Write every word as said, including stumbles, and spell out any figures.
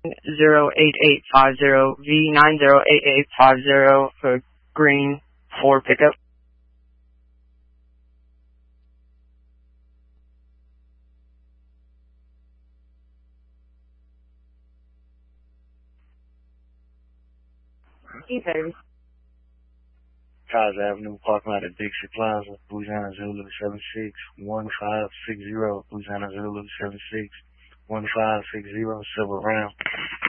zero eight eight five zero V nine zero eight eight five zero for green for pickup. Hey, baby. Kaiser Avenue, parking lot at Dixie Plaza, Louisiana Zulu seven six one five six zero, Louisiana Zulu seven six one five six zero, Silver Round.